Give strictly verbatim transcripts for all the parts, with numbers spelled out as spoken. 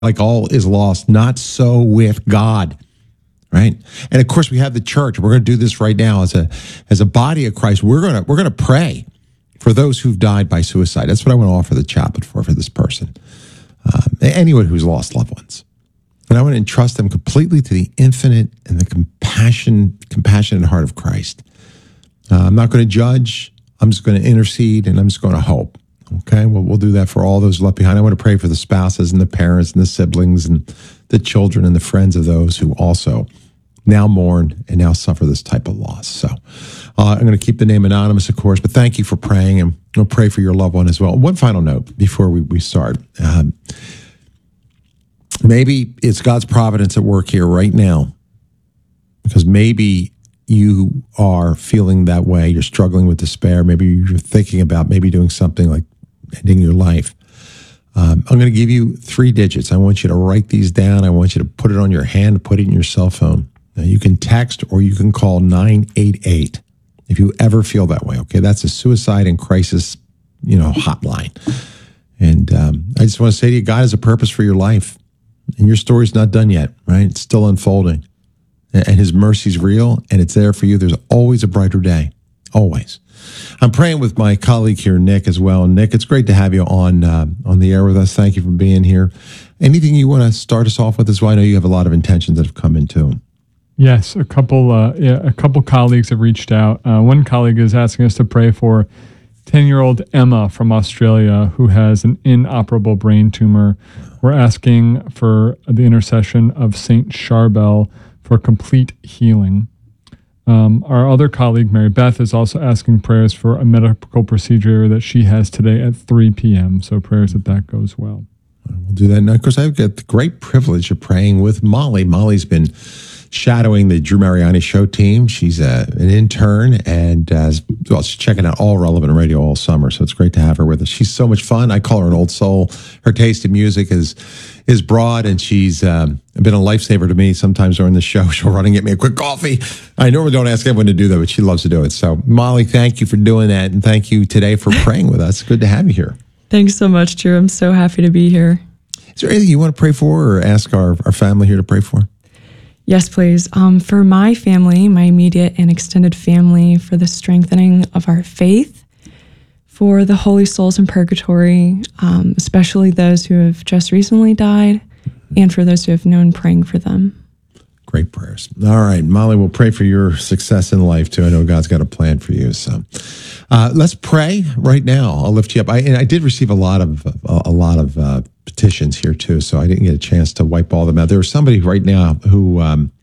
like all is lost. Not so with God, right? And of course, we have the church. We're going to do this right now as a as a body of Christ. We're going to we're going to pray for those who've died by suicide. That's what I want to offer the chaplet for for this person, uh, anyone who's lost loved ones. And I want to entrust them completely to the infinite and the compassion, compassionate heart of Christ. Uh, I'm not going to judge. I'm just going to intercede, and I'm just going to hope. Okay, well, we'll do that for all those left behind. I want to pray for the spouses and the parents and the siblings and the children and the friends of those who also now mourn and now suffer this type of loss. So uh, I'm going to keep the name anonymous, of course, but thank you for praying, and we'll pray for your loved one as well. One final note before we, we start. Um, maybe it's God's providence at work here right now, because maybe you are feeling that way. You're struggling with despair. Maybe you're thinking about maybe doing something like ending your life. Um, I'm going to give you three digits. I want you to write these down. I want you to put it on your hand, put it in your cell phone. Now, you can text or you can call nine eight eight if you ever feel that way. Okay, that's a suicide and crisis, you know, hotline. And um, I just want to say to you, God has a purpose for your life, and your story's not done yet, right? It's still unfolding. And his mercy's real, and it's there for you. There's always a brighter day, always. I'm praying with my colleague here, Nick, as well. Nick, it's great to have you on uh, on the air with us. Thank you for being here. Anything you want to start us off with as well? I know you have a lot of intentions that have come into. Yes, a couple. Uh, yeah, a couple colleagues have reached out. Uh, one colleague is asking us to pray for ten-year-old Emma from Australia who has an inoperable brain tumor. We're asking for the intercession of Saint Charbel for complete healing. Um, our other colleague, Mary Beth, is also asking prayers for a medical procedure that she has today at three p.m. So prayers that that goes well. We'll do that. Now, of course, I've got the great privilege of praying with Molly. Molly's been shadowing the Drew Mariani show team. She's a, an intern, and uh, well, she's checking out all relevant radio all summer. So it's great to have her with us. She's so much fun. I call her an old soul. Her taste in music is is broad, and she's um, been a lifesaver to me. Sometimes during the show, she'll run and get me a quick coffee. I normally don't ask everyone to do that, but she loves to do it. So, Molly, thank you for doing that, and thank you today for praying with us. Good to have you here. Thanks so much, Drew. I'm so happy to be here. Is there anything you want to pray for or ask our, our family here to pray for? Yes, please. Um, for my family, my immediate and extended family, for the strengthening of our faith, for the holy souls in purgatory, um, especially those who have just recently died, and for those who have known, praying for them. Great prayers. All right, Molly, we'll pray for your success in life, too. I know God's got a plan for you. So uh, let's pray right now. I'll lift you up. I, and I did receive a lot of a, a lot of uh, petitions here, too, so I didn't get a chance to wipe all of them out. There's somebody right now who, um,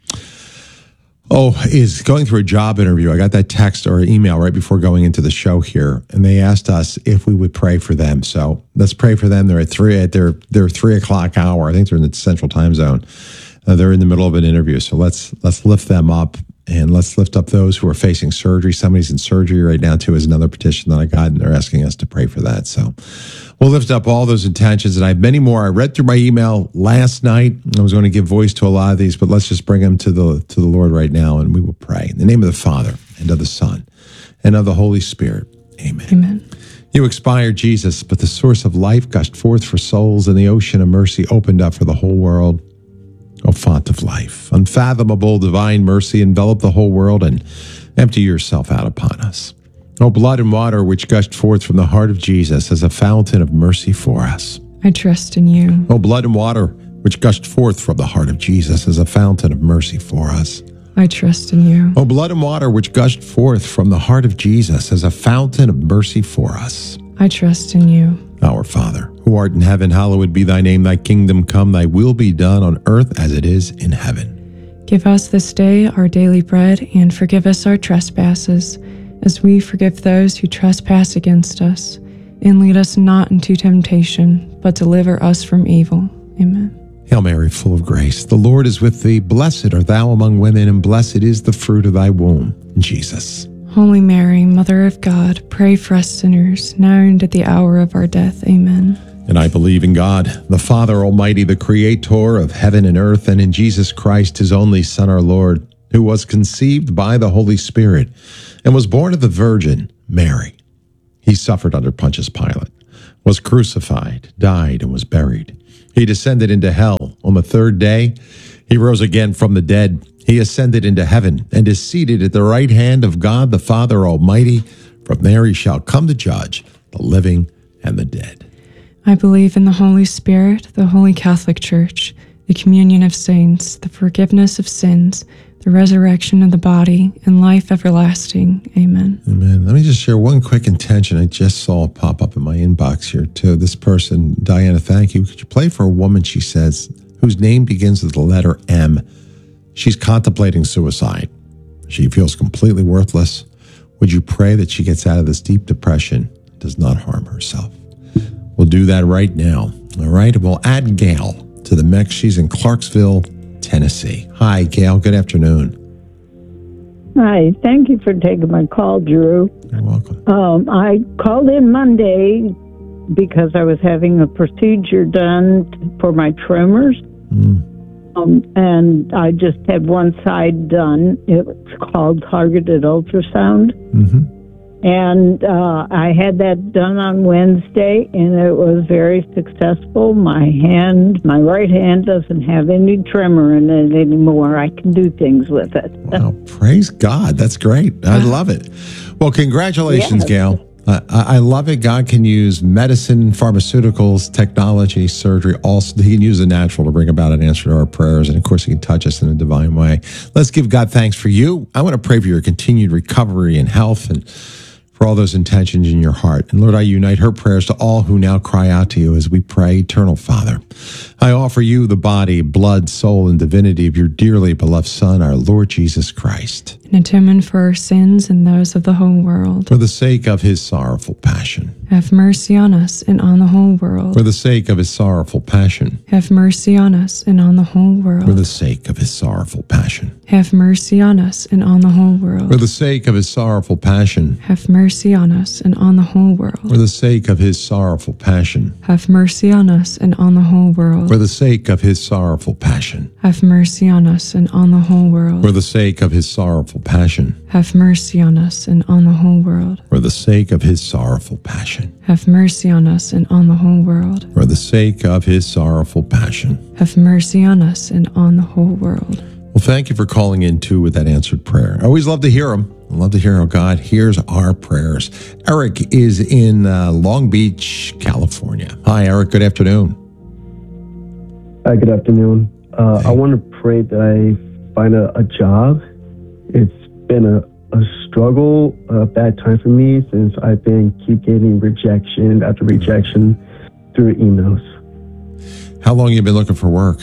oh, is going through a job interview. I got that text or email right before going into the show here, and they asked us if we would pray for them. So let's pray for them. They're at three at their their three o'clock hour. I think they're in the Central Time Zone. Uh, they're in the middle of an interview, so let's let's lift them up, and let's lift up those who are facing surgery. Somebody's in surgery right now, too, is another petition that I got, and they're asking us to pray for that. So we'll lift up all those intentions, and I have many more. I read through my email last night. I was going to give voice to a lot of these, but let's just bring them to the to the Lord right now, and we will pray. In the name of the Father, and of the Son, and of the Holy Spirit. Amen. Amen. You expired, Jesus, but the source of life gushed forth for souls, and the ocean of mercy opened up for the whole world. O font of life, unfathomable divine mercy, envelop the whole world and empty yourself out upon us. O blood and water which gushed forth from the heart of Jesus as a fountain of mercy for us. I trust in you. O blood and water which gushed forth from the heart of Jesus as a fountain of mercy for us. I trust in you. O blood and water which gushed forth from the heart of Jesus as a fountain of mercy for us. I trust in you. Our Father, who art in heaven, hallowed be thy name. Thy kingdom come, thy will be done on earth as it is in heaven. Give us this day our daily bread, and forgive us our trespasses, as we forgive those who trespass against us. And lead us not into temptation, but deliver us from evil. Amen. Hail Mary, full of grace, the Lord is with thee. Blessed art thou among women, and blessed is the fruit of thy womb, Jesus. Holy Mary, Mother of God, pray for us sinners, now and at the hour of our death. Amen. And I believe in God, the Father Almighty, the Creator of heaven and earth, and in Jesus Christ, his only Son, our Lord, who was conceived by the Holy Spirit and was born of the Virgin Mary. He suffered under Pontius Pilate, was crucified, died, and was buried. He descended into hell. On the third day, he rose again from the dead. He ascended into heaven and is seated at the right hand of God the Father Almighty. From there he shall come to judge the living and the dead. I believe in the Holy Spirit, the Holy Catholic Church, the communion of saints, the forgiveness of sins, the resurrection of the body, and life everlasting. Amen. Amen. Let me just share one quick intention I just saw pop up in my inbox here to this person. Diana, thank you. Could you play for a woman, she says, whose name begins with the letter M? She's contemplating suicide. She feels completely worthless. Would you pray that she gets out of this deep depression, does not harm herself? We'll do that right now. All right. We'll add Gail to the mix. She's in Clarksville, Tennessee. Hi, Gail. Good afternoon. Hi. Thank you for taking my call, Drew. You're welcome. Um, I called in Monday because I was having a procedure done for my tremors. Mm. Um, and I just had one side done. It's called targeted ultrasound. Mm-hmm. And uh, I had that done on Wednesday, and it was very successful. My hand, my right hand doesn't have any tremor in it anymore. I can do things with it. Wow, praise God. That's great. I love it. Well, congratulations, Yes. Gail. Uh, I I love it. God can use medicine, pharmaceuticals, technology, surgery. Also, he can use the natural to bring about an answer to our prayers. And of course, he can touch us in a divine way. Let's give God thanks for you. I want to pray for your continued recovery and health and for all those intentions in your heart. And Lord, I unite her prayers to all who now cry out to you as we pray. Eternal Father, I offer you the body, blood, soul, and divinity of your dearly beloved Son, our Lord Jesus Christ, In atonement for our sins and those of the whole world. for the sake of his sorrowful passion. Have mercy on us and on the whole world. For the sake of his sorrowful passion. Have mercy on us and on the whole For world. the sake of his sorrowful passion. Have mercy on us and on the whole For world. the sake of his sorrowful passion. Have mercy on us and on the whole For world. the sake of his sorrowful passion. Have mercy on us and on the whole world. For the sake of his sorrowful passion. Have mercy on us and on the whole world. For the sake of his sorrowful passion. Have mercy on us and on the whole world. For the sake of his sorrowful passion. Have mercy on us and on the whole world. For the sake of his sorrowful passion. Have mercy on us and on the whole world. Well, thank you for calling in too with that answered prayer. I always love to hear them. I love to hear how God hears our prayers. Eric is in uh, Long Beach, California. Hi, Eric. Good afternoon. Hi, good afternoon. Uh, I want to pray that I find a, a job. It's been a, a struggle, a bad time for me since I've been keep getting rejection after rejection through emails. How long have you been looking for work?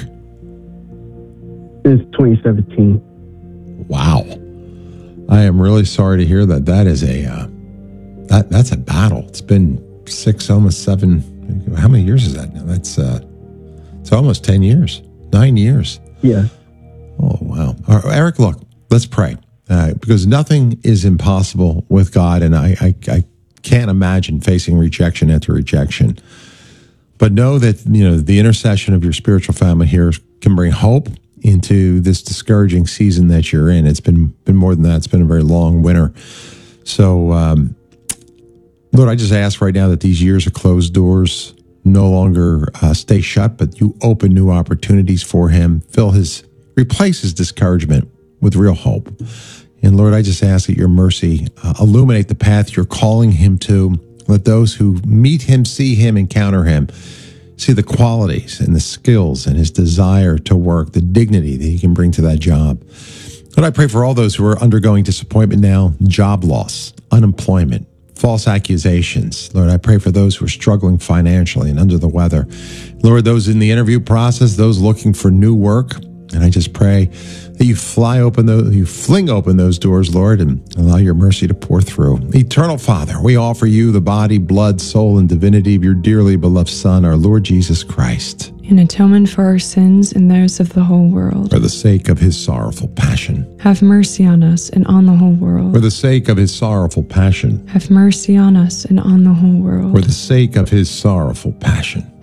Since twenty seventeen. Wow. I am really sorry to hear that. That is a, uh, that that's a battle. It's been six, almost seven. How many years is that now? That's, uh, it's almost ten years, nine years. Yeah. Oh, wow. All right, Eric, look, let's pray. Uh, because nothing is impossible with God. And I, I, I can't imagine facing rejection after rejection. But know that, you know, the intercession of your spiritual family here can bring hope into this discouraging season that you're in. It's been been more than that. It's been a very long winter. So, um, Lord, I just ask right now that these years of closed doors no longer uh, stay shut, but you open new opportunities for him. Fill his, replace his discouragement with real hope. And Lord, I just ask that your mercy uh, illuminate the path you're calling him to. Let those who meet him, see him, encounter him, see the qualities and the skills and his desire to work, the dignity that he can bring to that job. Lord, I pray for all those who are undergoing disappointment now, job loss, unemployment, false accusations. Lord, I pray for those who are struggling financially and under the weather. Lord, those in the interview process, those looking for new work. And I just pray that you fly open those, you fling open those doors, Lord, and allow your mercy to pour through. Eternal Father, we offer you the body, blood, soul, and divinity of your dearly beloved Son, our Lord Jesus Christ, In atonement for our sins and those of the whole world. for the sake of his sorrowful passion. Have mercy on us and on the whole For world. the sake of his sorrowful passion. Have mercy on us and on the whole For world. the sake of his sorrowful passion.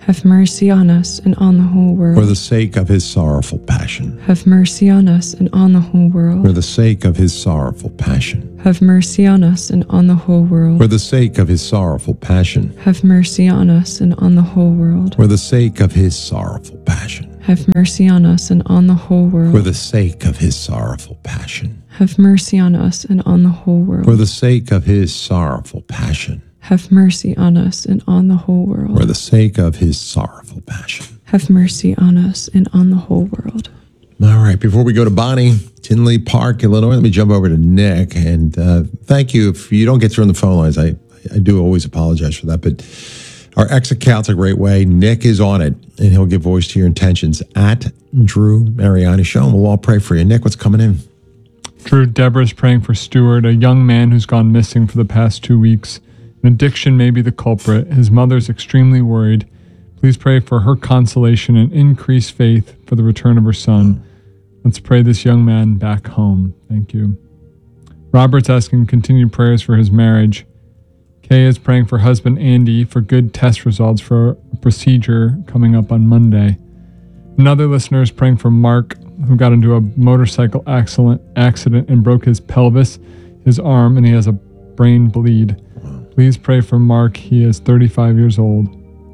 Have mercy on us and on the whole world. For the sake of his sorrowful passion. Have mercy on us and on the whole world. For the sake of his sorrowful passion. Have mercy on us and on the whole world. For the sake of his sorrowful passion. Have mercy on us and on the whole world. For the sake of his sorrowful passion. Have mercy on us and on the whole world. For the sake of his sorrowful passion. Have mercy on us and on the whole world. For the sake of his sorrowful passion. Have mercy on us and on the whole world. For the sake of his sorrowful passion. Have mercy on us and on the whole world. All right, before we go to Bonnie, Tinley Park, Illinois, let me jump over to Nick. And uh, thank you. If you don't get through on the phone lines, I, I do always apologize for that. But our ex-account's a great way. Nick is on it, and he'll give voice to your intentions at Drew Mariani Show. And we'll all pray for you. Nick, what's coming in? Drew, Deborah's praying for Stuart, a young man who's gone missing for the past two weeks. An addiction may be the culprit. His mother's extremely worried. Please pray for her consolation and increased faith for the return of her son. Let's pray this young man back home. Thank you. Robert's asking continued prayers for his marriage. Kay is praying for husband Andy for good test results for a procedure coming up on Monday. Another listener is praying for Mark, who got into a motorcycle accident, accident and broke his pelvis, his arm, and he has a brain bleed. Please pray for Mark. He is thirty-five years old.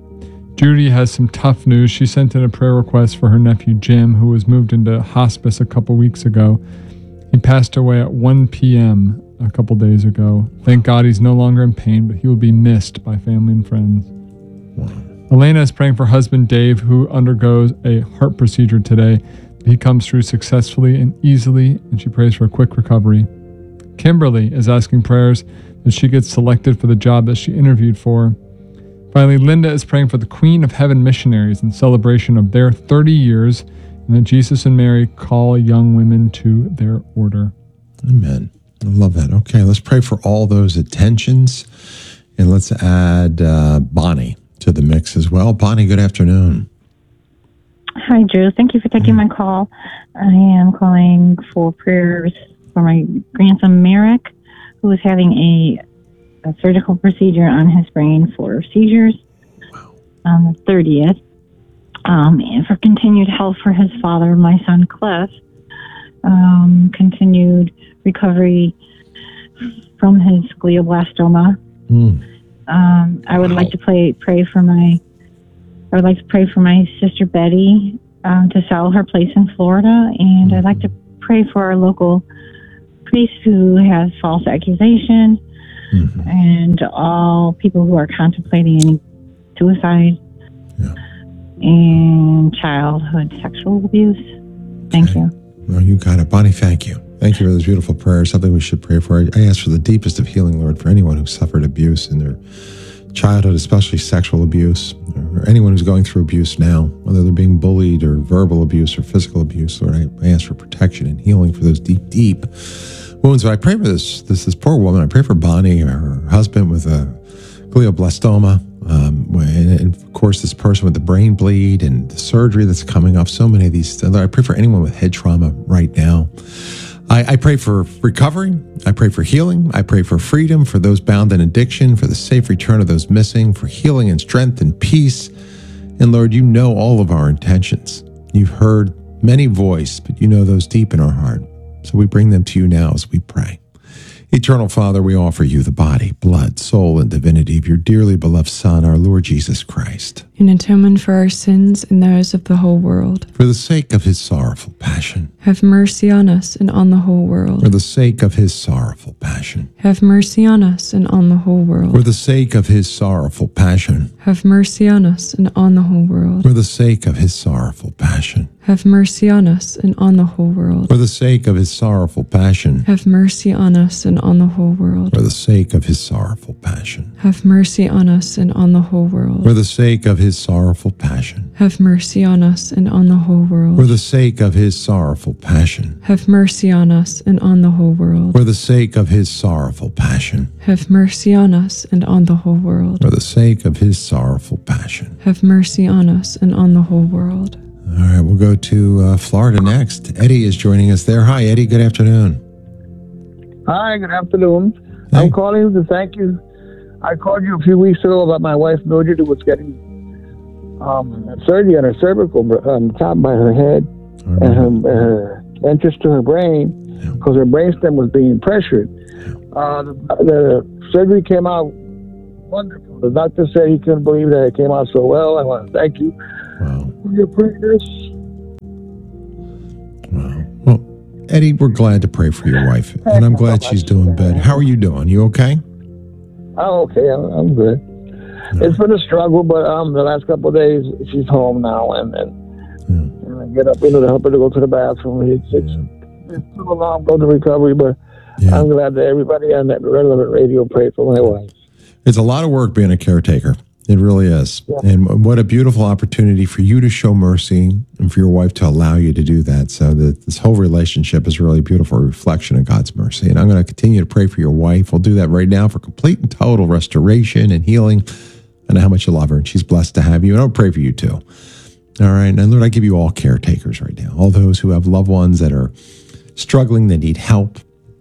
Judy has some tough news. She sent in a prayer request for her nephew Jim, who was moved into hospice a couple weeks ago. He passed away at one p.m. a couple days ago. Thank God he's no longer in pain, but he will be missed by family and friends. Elena is praying for husband Dave, who undergoes a heart procedure today. He comes through successfully and easily, and she prays for a quick recovery. Kimberly is asking prayers that she gets selected for the job that she interviewed for. Finally, Linda is praying for the Queen of Heaven missionaries in celebration of their thirty years, and that Jesus and Mary call young women to their order. Amen. I love that. Okay, let's pray for all those attentions, and let's add uh, Bonnie to the mix as well. Bonnie, good afternoon. Hi, Drew. Thank you for taking my call. I am calling for prayers for my grandson, Merrick, who is having a, a surgical procedure on his brain for seizures on the thirtieth, um, and for continued health for his father, my son, Cliff, um, continued recovery from his glioblastoma. Mm. Um, I would wow. like to play, pray for my, I would like to pray for my sister Betty um, to sell her place in Florida, and mm-hmm. I'd like to pray for our local priest who has false accusation, mm-hmm. and all people who are contemplating any suicide yeah. and childhood sexual abuse. Thank okay. you. Well, you got it. Bonnie, thank you. Thank you for those beautiful prayers, something we should pray for. I ask for the deepest of healing, Lord, for anyone who suffered abuse in their childhood, especially sexual abuse, or anyone who's going through abuse now, whether they're being bullied or verbal abuse or physical abuse. Lord, I, I ask for protection and healing for those deep, deep wounds. But I pray for this, this, this poor woman. I pray for Bonnie, her husband with a glioblastoma, um, and, and of course this person with the brain bleed and the surgery that's coming up. So many of these. I pray for anyone with head trauma right now. I, I pray for recovery. I pray for healing. I pray for freedom for those bound in addiction, for the safe return of those missing, for healing and strength and peace. And Lord, you know all of our intentions. You've heard many voices, but you know those deep in our heart. So we bring them to you now as we pray. Eternal Father, we offer you the body, blood, soul, and divinity of your dearly beloved Son, our Lord Jesus Christ. In atonement for our sins and those of the whole world. For the sake of his sorrowful passion. Have mercy on us and on the whole world. For the sake of his sorrowful passion. Have mercy on us and on the whole world. For the sake of his sorrowful passion. Have mercy on us and on the whole world. For the sake of his sorrowful passion. Have mercy on us and on the whole world. For the sake of his sorrowful passion. Have mercy on us and on the whole world. For the sake of his sorrowful passion. Have mercy on us and on the whole world. For the sake of his sorrowful passion. Have mercy on us and on the whole world. For the sake of his sorrowful passion. Have mercy on us and on the whole world. For the sake of his sorrowful passion. Have mercy on us and on the whole world. For the sake of his sorrowful passion. Have mercy on us and on the whole world. All right, we'll go to uh, Florida next. Eddie is joining us there. Hi, Eddie. Good afternoon. Hi, good afternoon. Hey. I'm calling to thank you. I called you a few weeks ago about my wife, Mildred, who was getting um, surgery on her cervical, on top by her head, and her, her entrance to her brain, because her brainstem was being pressured. Uh, the, the surgery came out wonderful. The doctor said he couldn't believe that it came out so well. I want to thank you Wow. for your prayers. Wow. Well, Eddie, we're glad to pray for your wife, and I'm glad she's doing better. How are you doing? You okay? Oh, okay, I'm, I'm good. It's been a struggle, but um, the last couple of days she's home now, and and, Yeah. and I get up, you know, to help her to go to the bathroom. It's it's, it's still a long road to recovery, but Yeah. I'm glad that everybody on that Relevant Radio prayed for my wife. It's a lot of work being a caretaker. It really is. Yeah. And what a beautiful opportunity for you to show mercy and for your wife to allow you to do that. So that this whole relationship is really a beautiful reflection of God's mercy. And I'm going to continue to pray for your wife. We'll do that right now for complete and total restoration and healing. I know how much you love her, and she's blessed to have you. And I'll pray for you too. All right. And Lord, I give you all caretakers right now, all those who have loved ones that are struggling, that need help.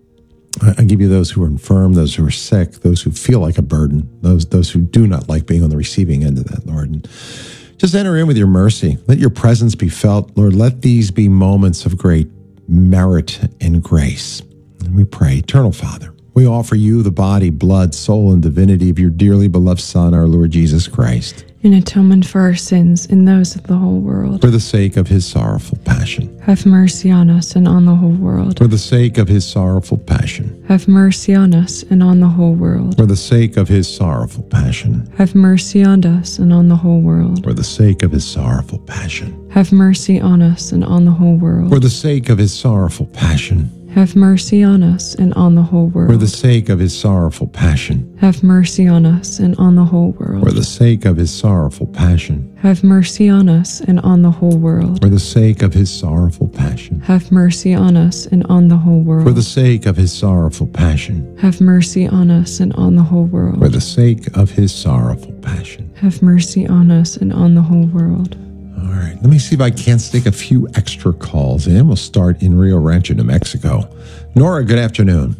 I give you those who are infirm, those who are sick, those who feel like a burden, those those who do not like being on the receiving end of that, Lord. And just enter in with your mercy. Let your presence be felt, Lord. Let these be moments of great merit and grace. And we pray, Eternal Father, we offer you the body, blood, soul, and divinity of your dearly beloved Son, our Lord Jesus Christ, in atonement for our sins and those of the whole world. for the sake of his sorrowful passion. Have mercy on us and on the whole world. For the sake of his sorrowful passion. Have mercy on us and on the whole world. For the sake of his sorrowful passion. Have mercy on us and on the whole world. For the sake of his sorrowful passion. Have mercy on us and on the whole world. For the sake of his sorrowful passion. Have mercy on us and on the whole world. For the sake of his sorrowful passion. Have mercy on us and on the whole world. For the sake of his sorrowful passion. Have mercy on us and on the whole world. For the sake of his sorrowful passion. Have mercy on us and on the whole world. For the sake of his sorrowful passion. Have mercy on us and on the whole world. For the sake of his sorrowful passion. Have mercy on us and on the whole world. All right, let me see if I can't stick a few extra calls in. We'll start in Rio Rancho, New Mexico. Nora, good afternoon.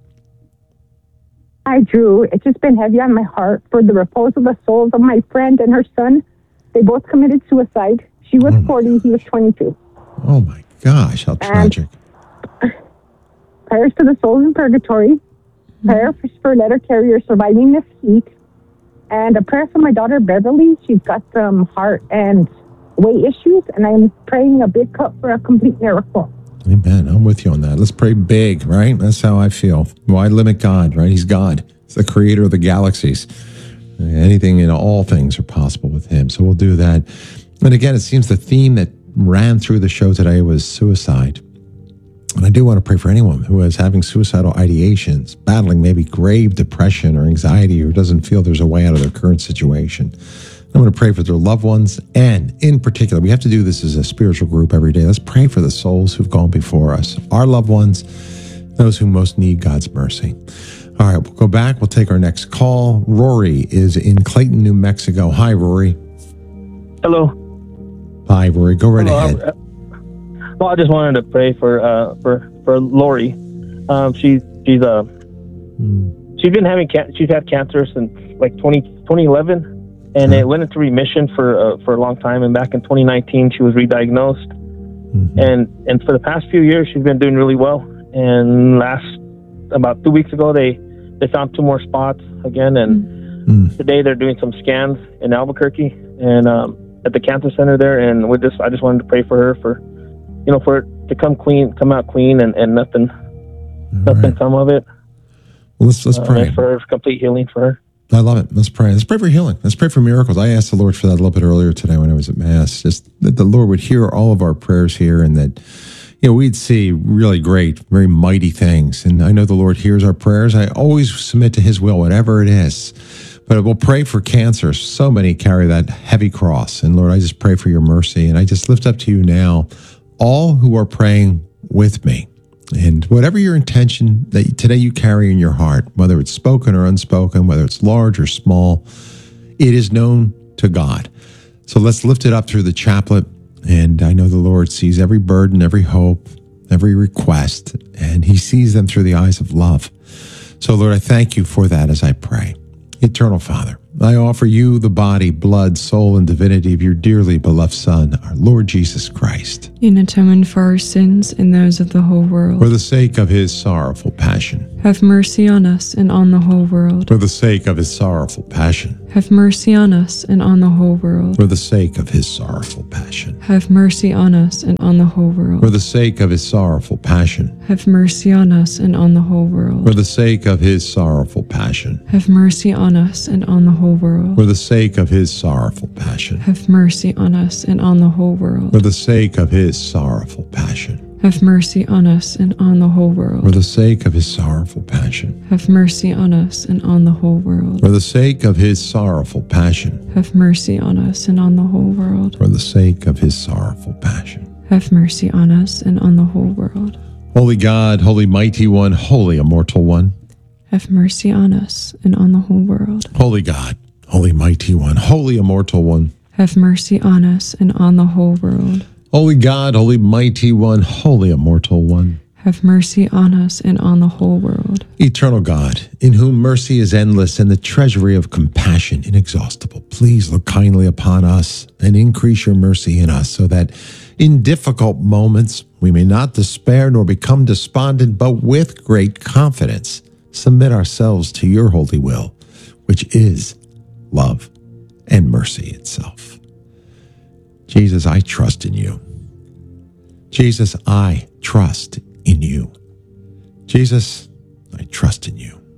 Hi, Drew. It's just been heavy on my heart for the repose of the souls of my friend and her son. They both committed suicide. She was Oh, forty, he was twenty-two. Oh my gosh, how tragic. Prayers to the souls in purgatory. Prayer for, for letter carriers surviving this heat. And a prayer for my daughter, Beverly. She's got some heart and weight issues, and I'm praying a big cup for a complete miracle. Amen. I'm with you on that. Let's pray big, right? That's how I feel. Why limit God, right? He's God. He's the creator of the galaxies. Anything and all things are possible with him. So we'll do that. And again, it seems the theme that ran through the show today was suicide. And I do want to pray for anyone who is having suicidal ideations, battling maybe grave depression or anxiety, or doesn't feel there's a way out of their current situation. I'm going to pray for their loved ones. And in particular, we have to do this as a spiritual group every day. Let's pray for the souls who've gone before us, our loved ones, those who most need God's mercy. All right, we'll go back. We'll take our next call. Rory is in Clayton, New Mexico. Hi, Rory. Hello. Hi, Rory. Go right Hello. ahead. Uh, Well, I just wanted to pray for uh, for for Lori. Um, she's she's uh Mm. she's been having can- she's had cancer since like twenty, twenty eleven, and Huh. it went into remission for uh, for a long time. And back in twenty nineteen, she was re-diagnosed, Mhm. and and for the past few years, she's been doing really well. And last about two weeks ago, they they found two more spots again, and Mm. today they're doing some scans in Albuquerque and um, at the cancer center there. And with this, I just wanted to pray for her for. You know, for it to come clean, come out clean, and, and nothing, All nothing right. come of it. Well, let's let's Uh, pray. and for her, complete healing for her. I love it. Let's pray. Let's pray for healing. Let's pray for miracles. I asked the Lord for that a little bit earlier today when I was at Mass, just that the Lord would hear all of our prayers here and that, you know, we'd see really great, very mighty things. And I know the Lord hears our prayers. I always submit to his will, whatever it is. But we'll pray for cancer. So many carry that heavy cross. And Lord, I just pray for your mercy. And I just lift up to you now all who are praying with me. And whatever your intention that today you carry in your heart, whether it's spoken or unspoken, whether it's large or small, it is known to God. So let's lift it up through the chaplet. And I know the Lord sees every burden, every hope, every request, and he sees them through the eyes of love. So Lord, I thank you for that as I pray. Eternal Father, I offer you the body, blood, soul, and divinity of your dearly beloved Son, our Lord Jesus Christ, in atonement for our sins and those of the whole world. for the sake of his sorrowful passion. Have mercy on us and on the whole world. For the sake of his sorrowful passion. Have mercy on us and on the whole world. For the sake of his sorrowful passion. Have mercy on us and on the whole world. For the sake of his sorrowful passion. Have mercy on us and on the whole world. For the sake of his sorrowful passion. Have mercy on us and on the whole world. For the sake of his sorrowful passion. Have mercy on us and on the whole world. For the sake of his sorrowful passion. Have mercy on us and on the whole world. For the sake of his sorrowful passion. Have mercy on us and on the whole world. For the sake of his sorrowful passion. Have mercy on us and on the whole world. For the sake of his sorrowful passion. Have mercy on us and on the whole world. Holy God, holy mighty one, holy immortal one. Have mercy on us and on the whole world. Holy God, holy mighty one, holy immortal one. Have mercy on us and on the whole world. Holy God, holy mighty one, holy immortal one. Have mercy on us and on the whole world. Eternal God, in whom mercy is endless and the treasury of compassion inexhaustible, please look kindly upon us and increase your mercy in us, so that in difficult moments we may not despair nor become despondent, but with great confidence submit ourselves to your holy will, which is love and mercy itself. Jesus, I trust in you. Jesus, I trust in you. Jesus, I trust in you.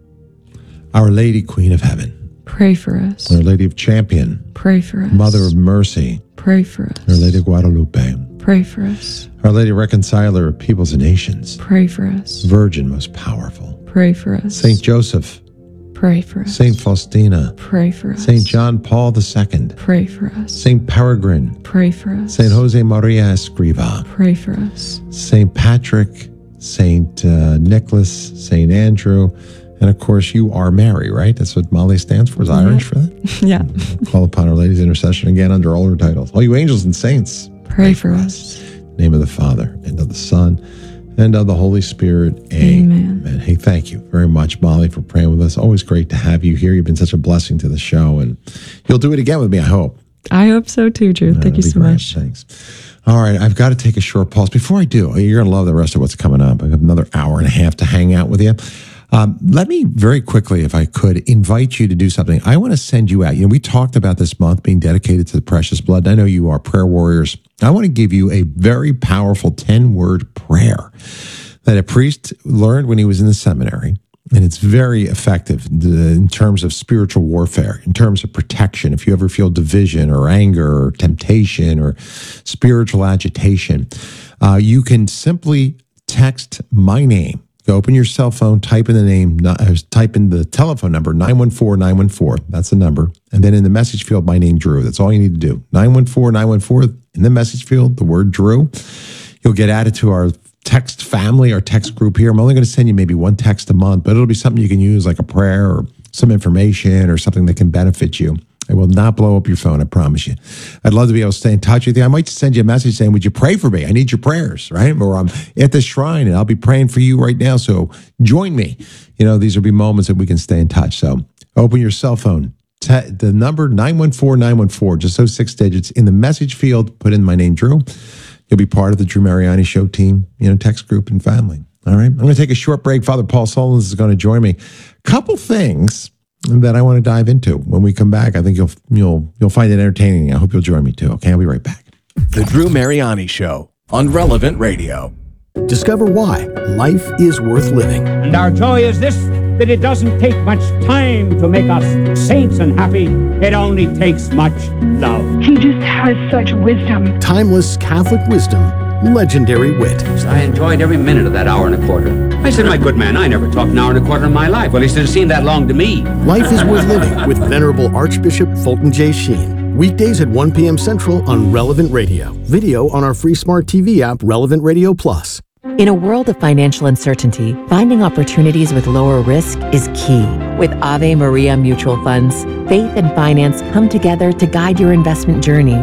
Our Lady, Queen of Heaven. Pray for us. Our Lady of Champion. Pray for us. Mother of Mercy. Pray for us. Our Lady of Guadalupe. Pray for us. Our Lady Reconciler of Peoples and Nations. Pray for us. Virgin most powerful. Pray for us. Saint Joseph. Pray for us. Saint Faustina. Pray for us. Saint John Paul the Second. Pray for us. Saint Peregrine. Pray for us. Saint Jose Maria Escriva. Pray for us. Saint Patrick. Saint uh, Nicholas. Saint Andrew. And of course, you are Mary, right? That's what Molly stands for. Is Yeah. Irish for that? Yeah. Call upon Our Lady's intercession again under all her titles. All you angels and saints, Pray for us. in the name of the Father, and of the Son, and of the Holy Spirit. Amen. Amen. Hey, thank you very much, Molly, for praying with us. Always great to have you here. You've been such a blessing to the show, and you'll do it again with me, I hope. I hope so too, Drew. Thank That'd you be so great. much. Thanks. All right, I've got to take a short pause. Before I do, you're going to love the rest of what's coming up. I have another hour and a half to hang out with you. Um, let me very quickly, if I could, invite you to do something. I want to send you out. You know, we talked about this month being dedicated to the precious blood. I know you are prayer warriors. I want to give you a very powerful ten-word prayer that a priest learned when he was in the seminary. And it's very effective in terms of spiritual warfare, in terms of protection. If you ever feel division or anger or temptation or spiritual agitation, uh, you can simply text my name. Go open your cell phone, type in the name, uh, type in the telephone number, nine one four, nine one four. That's the number. And then in the message field, my name, Drew. That's all you need to do. nine one four, nine one four, in the message field, the word Drew. You'll get added to our text family, our text group here. I'm only going to send you maybe one text a month, but it'll be something you can use like a prayer or some information or something that can benefit you. It will not blow up your phone, I promise you. I'd love to be able to stay in touch with you. I might send you a message saying, would you pray for me? I need your prayers, right? Or I'm at the shrine and I'll be praying for you right now. So join me. You know, these will be moments that we can stay in touch. So open your cell phone. Te- the number nine one four, nine one four, just those six digits. In the message field, put in my name, Drew. You'll be part of the Drew Mariani Show team, you know, text group and family. All right. I'm going to take a short break. Father Paul Solons is going to join me. Couple things that I want to dive into when we come back. I think you'll you'll you'll find it entertaining. I hope you'll join me too. Okay, I'll be right back. The Drew Mariani Show on Relevant Radio. Discover why life is worth living. And our joy is this, that it doesn't take much time to make us saints and happy. It only takes much love. He just has such wisdom. Timeless Catholic wisdom, legendary wit. I enjoyed every minute of that hour and a quarter. I said, my good man, I never talked an hour and a quarter in my life. Well, he said it seemed that long to me. Life is worth living with Venerable Archbishop Fulton J. Sheen. Weekdays at one p.m. Central on Relevant Radio. Video on our free smart T V app, Relevant Radio Plus. In a world of financial uncertainty, finding opportunities with lower risk is key. With Ave Maria Mutual Funds, faith and finance come together to guide your investment journey.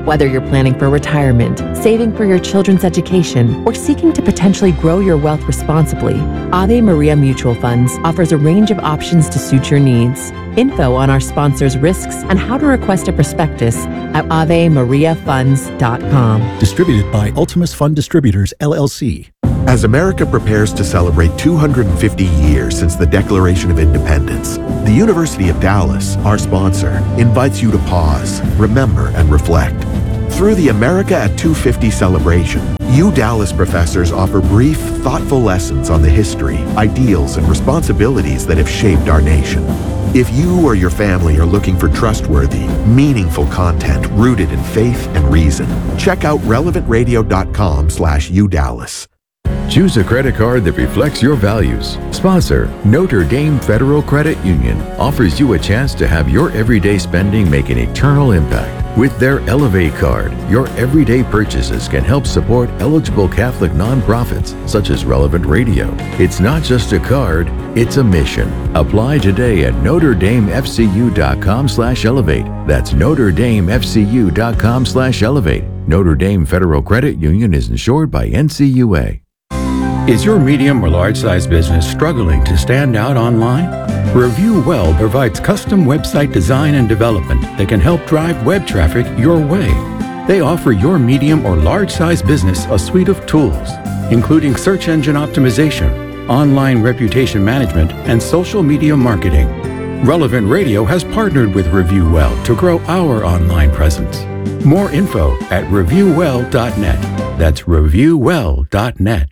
Whether you're planning for retirement, saving for your children's education, or seeking to potentially grow your wealth responsibly, Ave Maria Mutual Funds offers a range of options to suit your needs. Info on our sponsors' risks and how to request a prospectus at ave maria funds dot com. Distributed by Ultimus Fund Distributors, L L C. As America prepares to celebrate two hundred fifty years since the Declaration of Independence, the University of Dallas, our sponsor, invites you to pause, remember, and reflect. Through the America at two fifty celebration, U Dallas professors offer brief, thoughtful lessons on the history, ideals, and responsibilities that have shaped our nation. If you or your family are looking for trustworthy, meaningful content rooted in faith and reason, check out relevant radio dot com slash U Dallas. Choose a credit card that reflects your values. Sponsor, Notre Dame Federal Credit Union, offers you a chance to have your everyday spending make an eternal impact. With their Elevate card, your everyday purchases can help support eligible Catholic nonprofits such as Relevant Radio. It's not just a card, it's a mission. Apply today at notre dame f c u dot com slash elevate. That's notre dame f c u dot com slash elevate. Notre Dame Federal Credit Union is insured by N C U A. Is your medium or large-sized business struggling to stand out online? Review Well provides custom website design and development that can help drive web traffic your way. They offer your medium or large-sized business a suite of tools, including search engine optimization, online reputation management, and social media marketing. Relevant Radio has partnered with Review Well to grow our online presence. More info at review well dot net. That's review well dot net.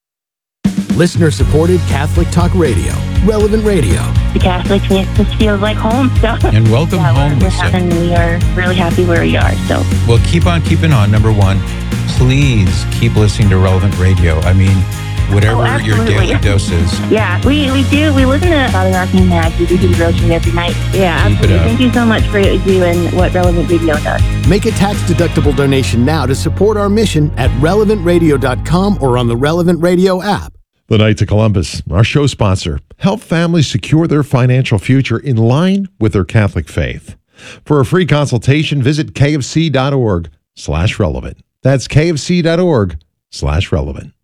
Listener-supported Catholic Talk Radio, Relevant Radio. The Catholic just feels like home. So and welcome yeah, home, we're, Lisa. And we are really happy where we are. So well, keep on keeping on. Number one, please keep listening to Relevant Radio. I mean, whatever oh, your daily dose is. Yeah, we, we do. We listen to Father Archie and Mag. We do the devotion every night. Yeah, keep absolutely. Thank you so much for what you do and what Relevant Radio does. Make a tax-deductible donation now to support our mission at relevant radio dot com or on the Relevant Radio app. The Knights of Columbus, our show sponsor, help families secure their financial future in line with their Catholic faith. For a free consultation, visit kfc.org slash relevant. That's kfc.org slash relevant.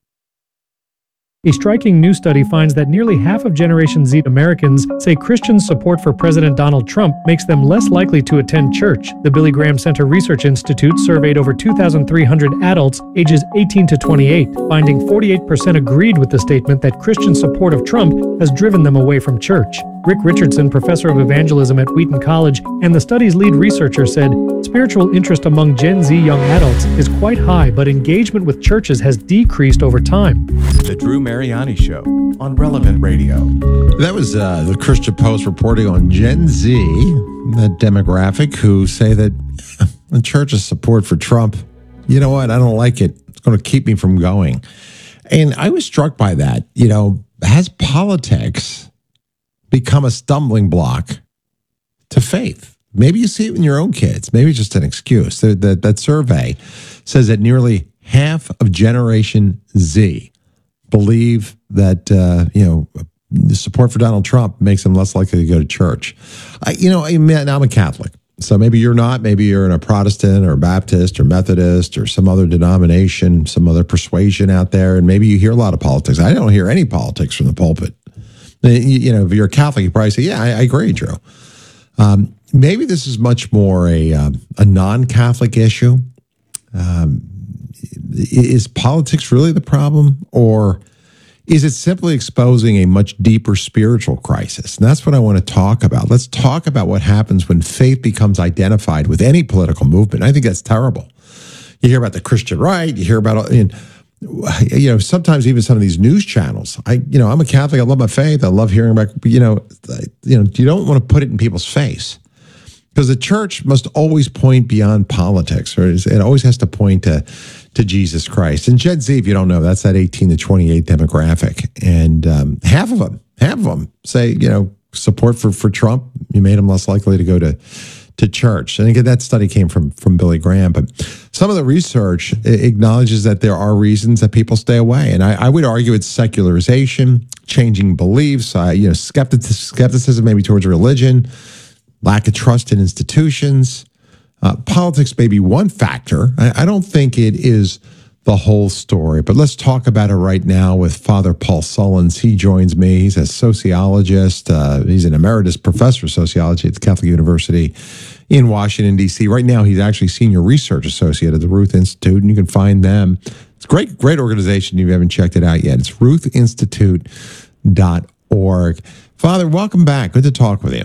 A striking new study finds that nearly half of Generation Z Americans say Christian support for President Donald Trump makes them less likely to attend church. The Billy Graham Center Research Institute surveyed over two thousand three hundred adults ages eighteen to twenty-eight, finding forty-eight percent agreed with the statement that Christian support of Trump has driven them away from church. Rick Richardson, professor of evangelism at Wheaton College and the study's lead researcher, said spiritual interest among Gen Z young adults is quite high, but engagement with churches has decreased over time. The Drew Mariani Show on Relevant Radio. That was uh, the Christian Post reporting on Gen Z, that demographic who say that the church's support for Trump, you know what, I don't like it. It's going to keep me from going. And I was struck by that. You know, has politics become a stumbling block to faith? Maybe you see it in your own kids. Maybe it's just an excuse. That, that, that survey says that nearly half of Generation Z believe that, uh, you know, the support for Donald Trump makes them less likely to go to church. I, you know, I mean, I'm a Catholic. So maybe you're not. Maybe you're in a Protestant or Baptist or Methodist or some other denomination, some other persuasion out there. And maybe you hear a lot of politics. I don't hear any politics from the pulpit. You, you know, if you're a Catholic, you probably say, yeah, I, I agree, Drew. Um, maybe this is much more a, um, a non-Catholic issue. Um, is politics really the problem? Or is it simply exposing a much deeper spiritual crisis? And that's what I want to talk about. Let's talk about what happens when faith becomes identified with any political movement. I think that's terrible. You hear about the Christian right. You hear about, you know, sometimes even some of these news channels. I, you know, I'm a Catholic. I love my faith. I love hearing about, you know, you know, you don't want to put it in people's face because the church must always point beyond politics, or it always has to point to to Jesus Christ. And Gen Z, if you don't know, that's that eighteen to twenty-eight demographic. And um, half of them, half of them say, you know, support for, for Trump, you made them less likely to go to, to church. And again, that study came from, from Billy Graham. But some of the research acknowledges that there are reasons that people stay away. And I, I would argue it's secularization, changing beliefs, uh, you know, skeptic, skepticism maybe towards religion, lack of trust in institutions, Uh, politics may be one factor. I, I don't think it is the whole story, but let's talk about it right now with Father Paul Sullins. He joins me. He's a sociologist. Uh, he's an emeritus professor of sociology at the Catholic University in Washington, D C. Right now, he's actually senior research associate at the Ruth Institute, and you can find them. It's a great, great organization. You haven't checked it out yet. It's ruth institute dot org. Father, welcome back. Good to talk with you.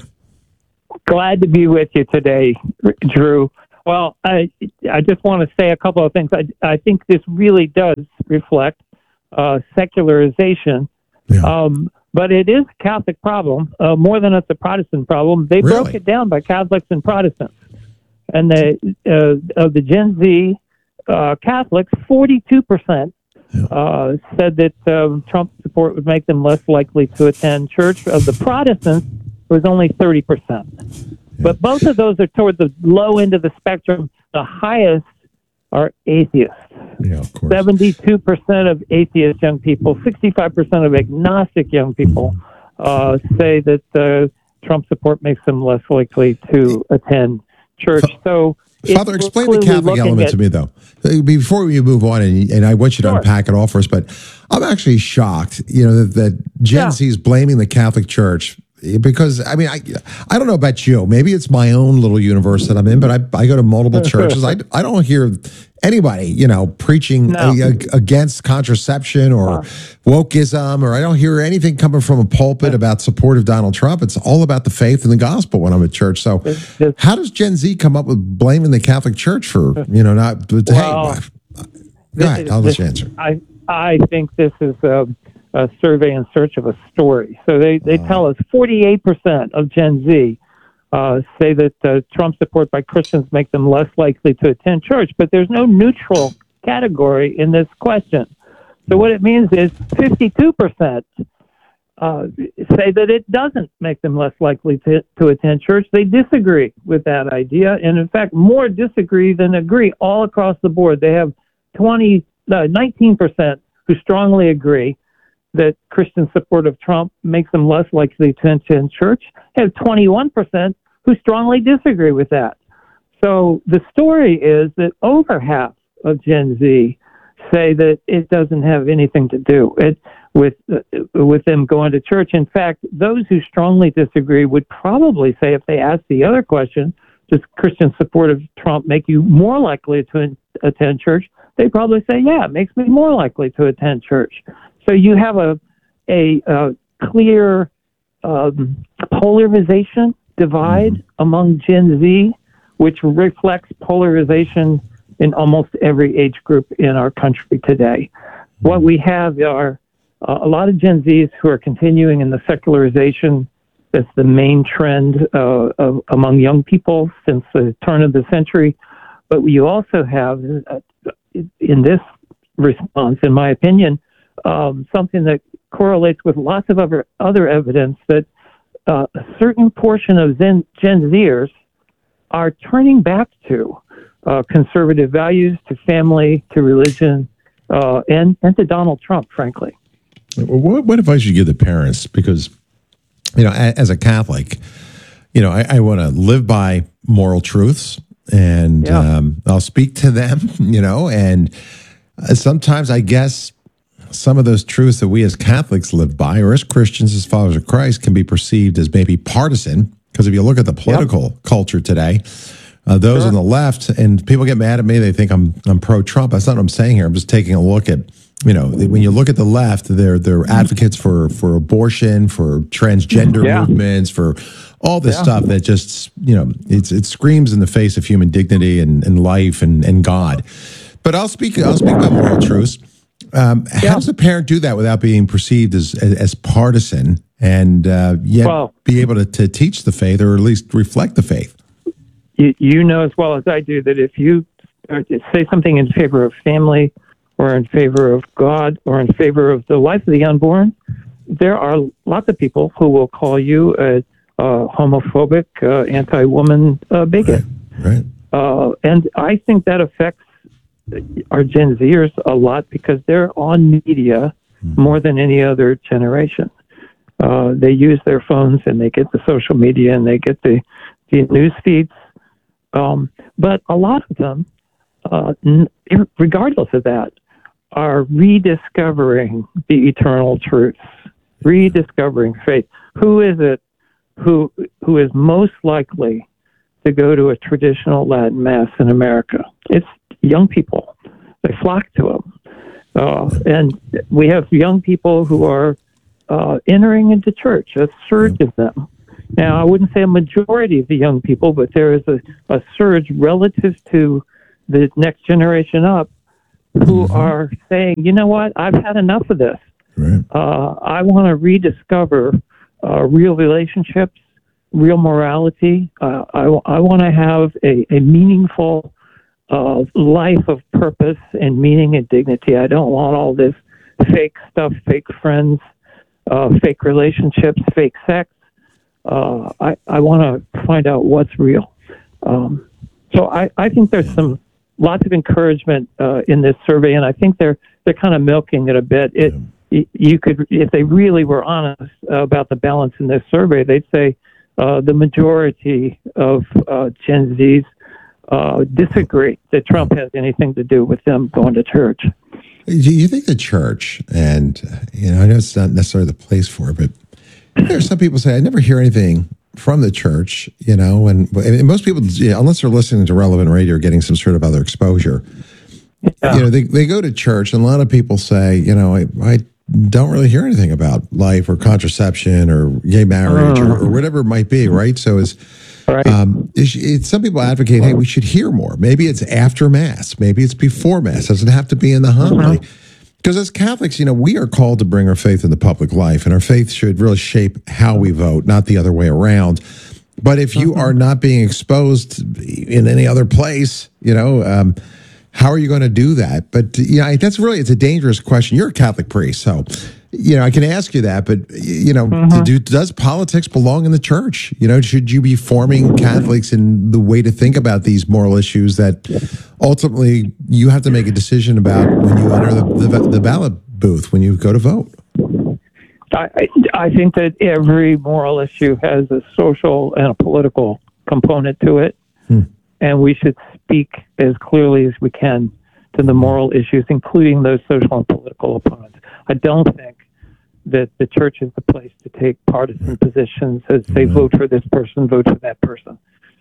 Glad to be with you today, Drew. Well, I I just want to say a couple of things. I, I think this really does reflect uh, secularization, yeah. um, but it is a Catholic problem uh, more than it's a Protestant problem. They really? broke it down by Catholics and Protestants, and the uh, of the Gen Z uh, Catholics, forty-two percent yeah. uh, said that uh, Trump support would make them less likely to attend church. Of the Protestants, it was only thirty percent. But both of those are toward the low end of the spectrum. The highest are atheists. Yeah, of course. seventy-two percent of atheist young people, sixty-five percent of agnostic young people uh, say that uh, Trump support makes them less likely to attend church. So, Father, explain the Catholic element at, to me, though. Before we move on, and, and I want you to sure. unpack it all for us, but I'm actually shocked, you know, that, that Gen yeah. Z is blaming the Catholic Church. Because, I mean, I I don't know about you. Maybe it's my own little universe that I'm in, but I, I go to multiple churches. I, I don't hear anybody, you know, preaching no. a, a, against contraception or uh, wokeism, or I don't hear anything coming from a pulpit about support of Donald Trump. It's all about the faith and the gospel when I'm at church. So it's, it's, how does Gen Z come up with blaming the Catholic Church for, you know, not, but, well, hey, go ahead, I'll let you answer. I, I think this is a, a survey in search of a story. So they, they uh, tell us forty-eight percent of Gen Z uh, say that uh, Trump support by Christians make them less likely to attend church, but there's no neutral category in this question. So what it means is fifty-two percent uh, say that it doesn't make them less likely to, to attend church. They disagree with that idea, and in fact, more disagree than agree all across the board. They have twenty, uh, nineteen percent who strongly agree that Christian support of Trump makes them less likely to attend church. They have twenty-one percent who strongly disagree with that. So the story is that over half of Gen Z say that it doesn't have anything to do it with uh, with them going to church. In fact, those who strongly disagree would probably say, if they asked the other question, does Christian support of Trump make you more likely to in- attend church? They'd probably say, yeah, it makes me more likely to attend church. So you have a a, a clear um, polarization divide mm-hmm. among Gen Z, which reflects polarization in almost every age group in our country today. What we have are uh, a lot of Gen Zs who are continuing in the secularization. That's the main trend uh, of, among young people since the turn of the century. But you also have, uh, in this response, in my opinion, um, something that correlates with lots of other, other evidence that uh, a certain portion of Gen, Gen Zers are turning back to uh, conservative values, to family, to religion, uh, and, and to Donald Trump, frankly. What, what advice you give the parents? Because, you know, as a Catholic, you know, I, I want to live by moral truths, and yeah. um, I'll speak to them, you know, and sometimes I guess some of those truths that we as Catholics live by, or as Christians, as followers of Christ, can be perceived as maybe partisan. Because if you look at the political yep. culture today, uh, those sure. on the left, and people get mad at me, they think I'm I'm pro-Trump. That's not what I'm saying here. I'm just taking a look at, you know, when you look at the left, they're they're advocates for for abortion, for transgender yeah. movements, for all this yeah. stuff that just, you know, it's it screams in the face of human dignity and, and life and, and God. But I'll speak I'll speak about moral truths. Um, yeah. How does a parent do that without being perceived as as, as partisan, and uh, yet well, be able to, to teach the faith, or at least reflect the faith? You, you know as well as I do that if you say something in favor of family, or in favor of God, or in favor of the life of the unborn, there are lots of people who will call you a, a homophobic, uh, anti-woman uh, bigot. Right. right. Uh, and I think that affects our Gen Zers a lot because they're on media mm. more than any other generation. Uh, they use their phones and they get the social media and they get the, the news feeds. Um, but a lot of them, uh, n- regardless of that, are rediscovering the eternal truths, rediscovering faith. Who is it who who is most likely to go to a traditional Latin Mass in America? It's young people. They flock to them. Uh, and we have young people who are uh, entering into church, a surge of them. Now, I wouldn't say a majority of the young people, but there is a, a surge relative to the next generation up who mm-hmm. are saying, you know what, I've had enough of this. Right. Uh, I want to rediscover uh, real relationships, real morality. Uh, I, I want to have a, a meaningful uh, life of purpose and meaning and dignity. I don't want all this fake stuff, fake friends, uh, fake relationships, fake sex. Uh, I, I want to find out what's real. Um, so I, I think there's some lots of encouragement uh, in this survey, and I think they're they're kind of milking it a bit. It y- you could, if they really were honest about the balance in this survey, they'd say uh, the majority of uh, Gen Zs uh, disagree that Trump has anything to do with them going to church. Do you think the church, and you know, I know it's not necessarily the place for it, but there are some people say, I never hear anything from the church, you know, and, and most people, you know, unless they're listening to Relevant Radio or getting some sort of other exposure, yeah. you know, they, they go to church, and a lot of people say, you know, I, I don't really hear anything about life or contraception or gay marriage uh, or, or whatever it might be, right? So is right. um, it's, it's, some people advocate, hey, we should hear more. Maybe it's after Mass. Maybe it's before Mass. It doesn't have to be in the homily. Uh-huh. Because as Catholics, you know, we are called to bring our faith into public life, and our faith should really shape how we vote, not the other way around. But if you are not being exposed in any other place, you know, um, how are you going to do that? But, you know, that's really, it's a dangerous question. You're a Catholic priest, so, you know, I can ask you that, but, you know, mm-hmm. do, does politics belong in the church? You know, should you be forming Catholics in the way to think about these moral issues that ultimately you have to make a decision about when you enter the, the, the ballot booth, when you go to vote? I, I think that every moral issue has a social and a political component to it, hmm. and we should speak as clearly as we can to the moral issues, including those social and political opponents. I don't think that the church is the place to take partisan positions as say, vote for this person, vote for that person.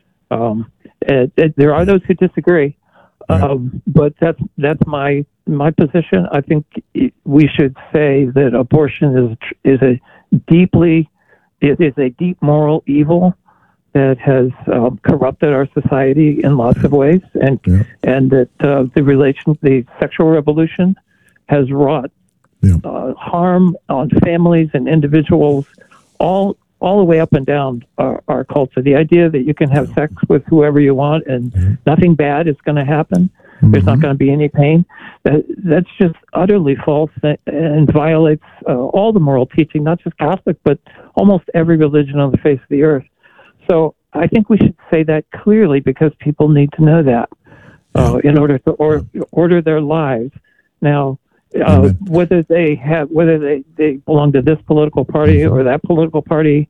Um, it, it, there are those who disagree, um, but that's that's my my position. I think we should say that abortion is is a deeply it is a deep moral evil that has um, corrupted our society in lots of ways, and yeah. and that uh, the relation the sexual revolution has wrought Yeah. Uh, harm on families and individuals, all all the way up and down our, our culture. The idea that you can have sex with whoever you want and mm-hmm. nothing bad is going to happen, mm-hmm. there's not going to be any pain, that, that's just utterly false and violates uh, all the moral teaching, not just Catholic, but almost every religion on the face of the earth. So I think we should say that clearly, because people need to know that uh, in order to or, order their lives. Now, Uh, whether they have, whether they, they belong to this political party or that political party,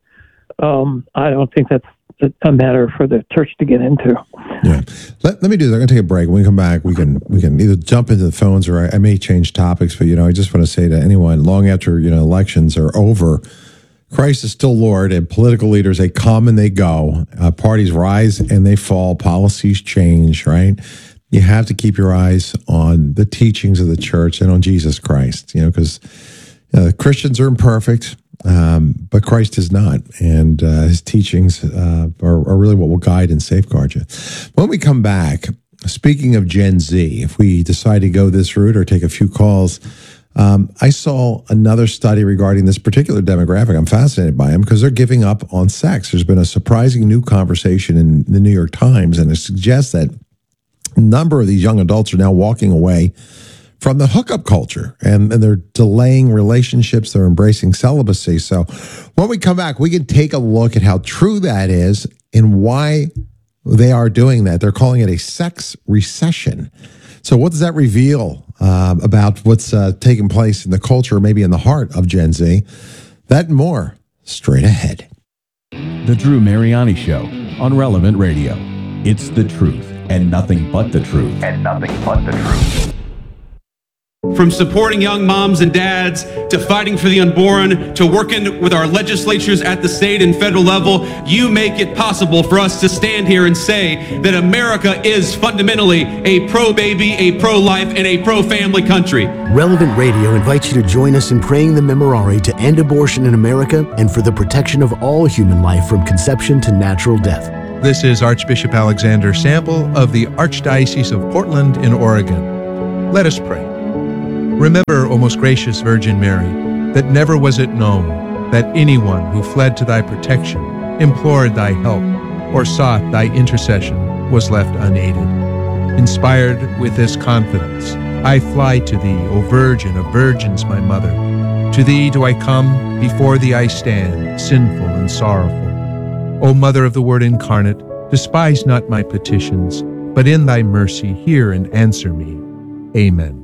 um, I don't think that's a, a matter for the church to get into. Yeah, let, let me do that. I'm going to take a break. When we come back, we can we can either jump into the phones, or I, I may change topics. But you know, I just want to say to anyone, long after you know elections are over, Christ is still Lord, and political leaders, they come and they go. Uh, parties rise and they fall. Policies change. Right. You have to keep your eyes on the teachings of the church and on Jesus Christ, you know, because uh, Christians are imperfect, um, but Christ is not. And uh, his teachings uh, are, are really what will guide and safeguard you. When we come back, speaking of Gen Z, if we decide to go this route or take a few calls, um, I saw another study regarding this particular demographic. I'm fascinated by them because they're giving up on sex. There's been a surprising new conversation in the New York Times, and it suggests that a number of these young adults are now walking away from the hookup culture, and, and they're delaying relationships. They're embracing celibacy. So when we come back, we can take a look at how true that is and why they are doing that. They're calling it a sex recession. So what does that reveal um, about what's uh, taking place in the culture, maybe in the heart of Gen Z? That and more straight ahead. The Drew Mariani Show on Relevant Radio. It's the truth and nothing but the truth. And nothing but the truth. From supporting young moms and dads, to fighting for the unborn, to working with our legislatures at the state and federal level, you make it possible for us to stand here and say that America is fundamentally a pro-baby, a pro-life, and a pro-family country. Relevant Radio invites you to join us in praying the Memorare to end abortion in America and for the protection of all human life from conception to natural death. This is Archbishop Alexander Sample of the Archdiocese of Portland in Oregon. Let us pray. Remember, O most gracious Virgin Mary, that never was it known that anyone who fled to thy protection, implored thy help, or sought thy intercession was left unaided. Inspired with this confidence, I fly to thee, O Virgin of Virgins, my mother. To thee do I come, before thee I stand, sinful and sorrowful. O Mother of the Word incarnate, despise not my petitions, but in thy mercy hear and answer me. Amen.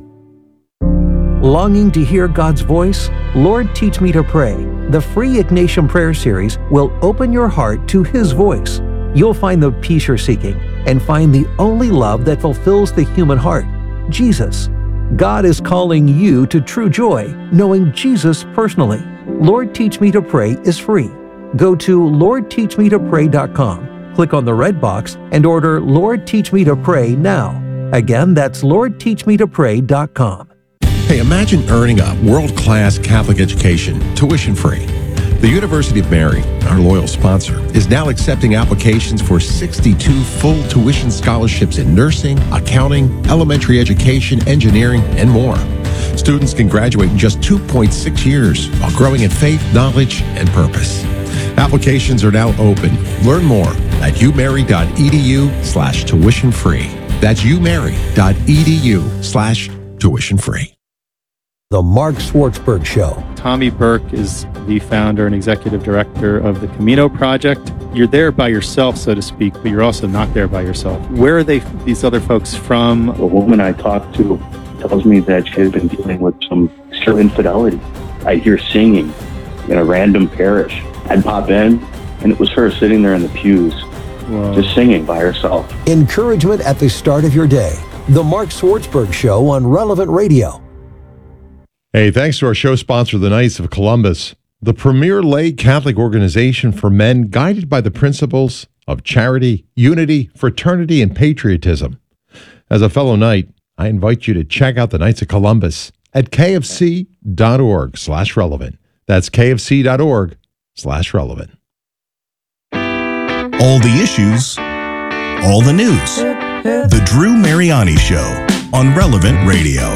Longing to hear God's voice? Lord, Teach Me to Pray. The free Ignatian Prayer Series will open your heart to His voice. You'll find the peace you're seeking and find the only love that fulfills the human heart, Jesus. God is calling you to true joy, knowing Jesus personally. Lord, Teach Me to Pray is free. Go to lord teach me to pray dot com, click on the red box, and order Lord, Teach Me to Pray now. Again, that's lord teach me to pray dot com. Hey, imagine earning a world-class Catholic education, tuition-free. The University of Mary, our loyal sponsor, is now accepting applications for sixty-two full tuition scholarships in nursing, accounting, elementary education, engineering, and more. Students can graduate in just two point six years while growing in faith, knowledge, and purpose. Applications are now open. Learn more at umary.edu slash tuition free. That's umary.edu slash tuition free. The Mark Schwartzberg Show. Tommy Burke is the founder and executive director of the Camino Project. You're there by yourself, so to speak, but you're also not there by yourself. Where are they? These other folks from? A woman I talked to tells me that she has been dealing with some extreme infidelity. I hear singing in a random parish. I'd pop in, and it was her sitting there in the pews, Whoa. just singing by herself. Encouragement at the start of your day. The Mark Schwartzberg Show on Relevant Radio. Hey, thanks to our show sponsor, the Knights of Columbus, the premier lay Catholic organization for men guided by the principles of charity, unity, fraternity, and patriotism. As a fellow Knight, I invite you to check out the Knights of Columbus at kfc.org slash relevant. That's kfc.org slash relevant. All the issues, all the news. The Drew Mariani Show on Relevant Radio.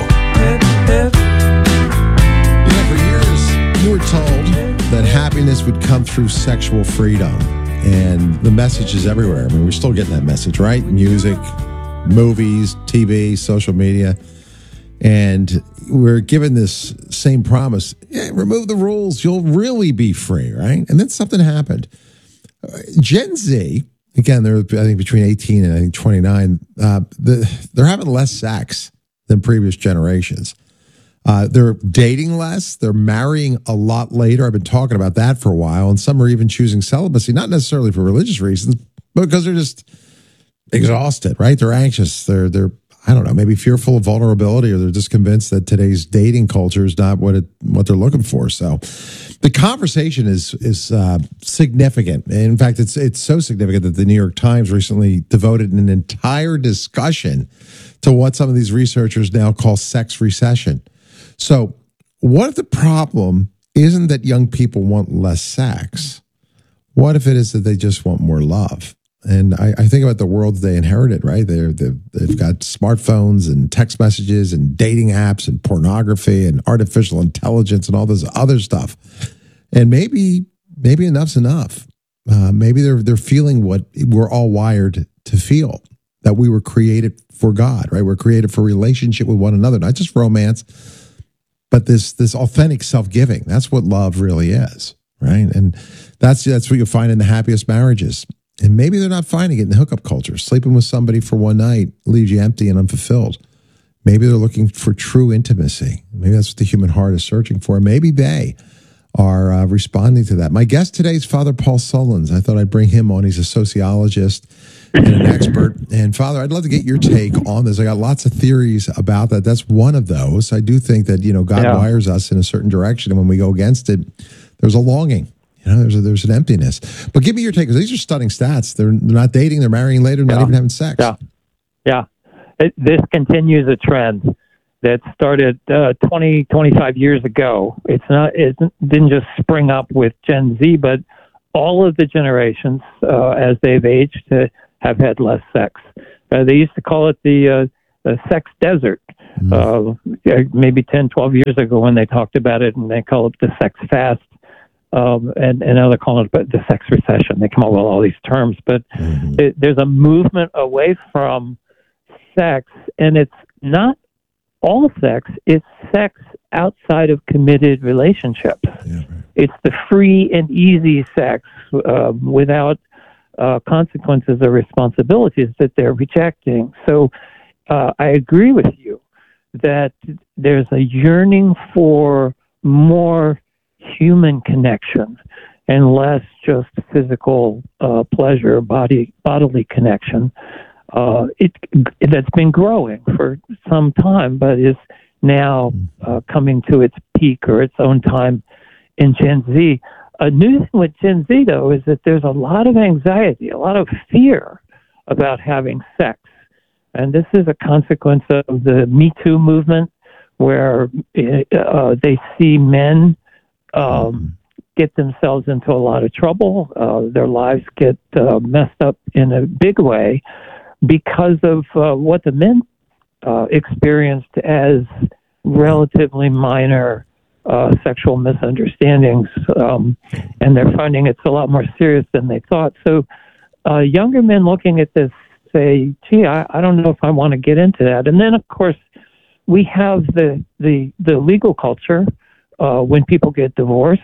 You were told that happiness would come through sexual freedom, and the message is everywhere. I mean, we're still getting that message, right? Music, movies, T V, social media. And we're given this same promise. Yeah, remove the rules. You'll really be free, right? And then something happened. Gen Z, again, they're, I think, between eighteen and I think twenty-nine. Uh, the, they're having less sex than previous generations. Uh, they're dating less. They're marrying a lot later. I've been talking about that for a while. And some are even choosing celibacy, not necessarily for religious reasons, but because they're just exhausted, right? They're anxious. They're, they're, I don't know, maybe fearful of vulnerability, or they're just convinced that today's dating culture is not what it, what they're looking for. So the conversation is, is uh, significant. In fact, it's, it's so significant that the New York Times recently devoted an entire discussion to what some of these researchers now call sex recession. So what if the problem isn't that young people want less sex? What if it is that they just want more love? And I, I think about the world they inherited, right? They're, they've, they've got smartphones and text messages and dating apps and pornography and artificial intelligence and all this other stuff. And maybe maybe enough's enough. Uh, maybe they're they're feeling what we're all wired to feel, that we were created for God, right? We're created for relationship with one another, not just romance, but this this authentic self-giving. That's what love really is, right? And that's that's what you'll find in the happiest marriages. And maybe they're not finding it in the hookup culture. Sleeping with somebody for one night leaves you empty and unfulfilled. Maybe they're looking for true intimacy. Maybe that's what the human heart is searching for. Maybe they are uh, responding to that. My guest today is Father Paul Sullins. I thought I'd bring him on. He's a sociologist and an expert. And Father, I'd love to get your take on this. I got lots of theories about that. That's one of those. I do think that, you know, God Yeah. wires us in a certain direction, and when we go against it, there's a longing. You know, there's a, there's an emptiness. But give me your take, because these are stunning stats. They're, they're not dating, they're marrying later, not Yeah. even having sex. Yeah. Yeah. It, this continues a trend that started uh, twenty, twenty-five years ago. It's not, it didn't just spring up with Gen Z, but all of the generations, uh, as they've aged, uh, have had less sex. Uh, they used to call it the, uh, the sex desert. Uh, maybe ten, twelve years ago when they talked about it, and they call it the sex fast. Um, and, and now they're calling it the sex recession. They come up with all these terms, but Mm-hmm. it, there's a movement away from sex, and it's not all sex. It's sex outside of committed relationships. Yeah, right. It's the free and easy sex uh, without uh, consequences or responsibilities that they're rejecting. So uh, I agree with you that there's a yearning for more human connection and less just physical uh, pleasure, body bodily connection. Uh, it that's been growing for some time, but is now uh, coming to its peak or its own time in Gen Z. A new thing with Gen Z, though, is that there's a lot of anxiety, a lot of fear about having sex. And this is a consequence of the Me Too movement, where uh, they see men um, get themselves into a lot of trouble. Uh, their lives get uh, messed up in a big way because of uh, what the men uh, experienced as relatively minor uh, sexual misunderstandings. Um, and they're finding it's a lot more serious than they thought. So uh, younger men looking at this say, gee, I, I don't know if I want to get into that. And then, of course, we have the the, the legal culture. Uh, when people get divorced,